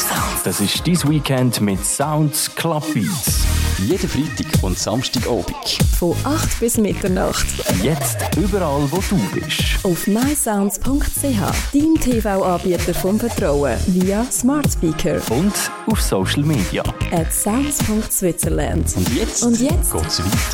Das ist dein Weekend mit Sounds Club Beats. Jeden Freitag und Samstagabend. Von 8 bis Mitternacht. Jetzt überall, wo du bist. Auf mysounds.ch, dein TV-Anbieter vom Vertrauen. Via Smart Speaker. Und auf Social Media. @sounds.switzerland. Und jetzt geht's weiter.